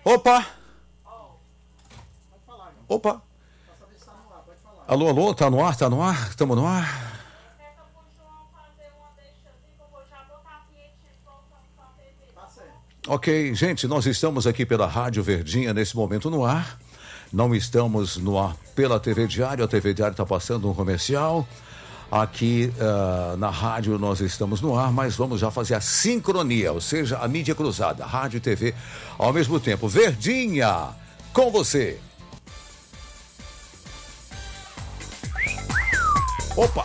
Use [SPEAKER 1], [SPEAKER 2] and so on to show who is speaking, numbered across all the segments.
[SPEAKER 1] Opa! Opa! Alô, alô, tá no ar, estamos no ar. Ok, gente, nós estamos aqui pela Rádio Verdinha nesse momento no ar. Não estamos no ar pela TV Diário, a TV Diário está passando um comercial. Aqui na rádio nós estamos no ar, mas vamos já fazer a sincronia, ou seja, a mídia cruzada, rádio e TV ao mesmo tempo. Verdinha, com você. Opa!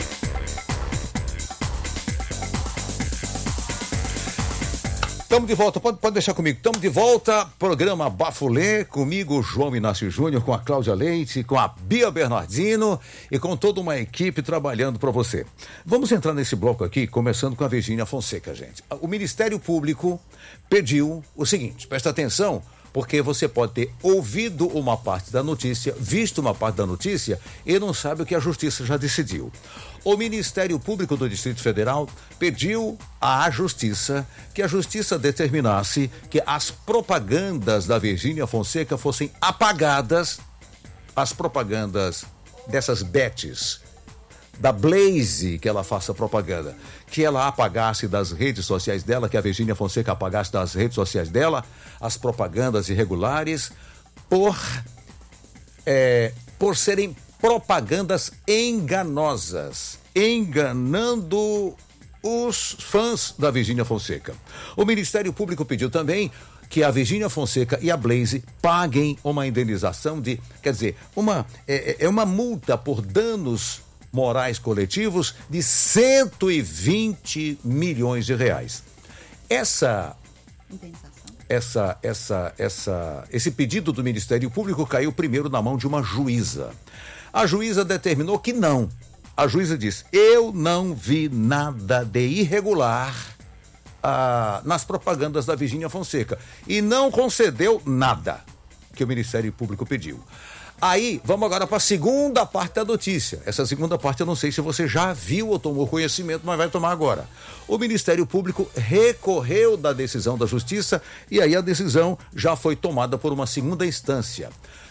[SPEAKER 1] Estamos de volta, pode deixar comigo. Estamos de volta, programa Bafulê, comigo, João Inácio Júnior, com a Cláudia Leite, com a Bia Bernardino e com toda uma equipe trabalhando para você. Vamos entrar nesse bloco aqui, começando com a Virgínia Fonseca, gente. O Ministério Público pediu o seguinte, presta atenção, porque você pode ter ouvido uma parte da notícia, visto uma parte da notícia e não sabe o que a Justiça já decidiu. O Ministério Público do Distrito Federal pediu à Justiça que a Justiça determinasse que as propagandas da Virgínia Fonseca fossem apagadas, as propagandas dessas bets, da Blaze, que ela faça propaganda, que ela apagasse das redes sociais dela, que a Virgínia Fonseca apagasse das redes sociais dela as propagandas irregulares por serem propagandas enganosas, enganando os fãs da Virgínia Fonseca. O Ministério Público pediu também que a Virgínia Fonseca e a Blaze paguem uma indenização de, quer dizer, uma multa por danos morais coletivos de 120 milhões de reais. Esse pedido do Ministério Público caiu primeiro na mão de uma juíza. A juíza determinou que não. A juíza disse, eu não vi nada de irregular nas propagandas da Virgínia Fonseca e não concedeu nada que o Ministério Público pediu. Aí, vamos agora para a segunda parte da notícia. Essa segunda parte eu não sei se você já viu ou tomou conhecimento, mas vai tomar agora. O Ministério Público recorreu da decisão da Justiça e aí a decisão já foi tomada por uma segunda instância.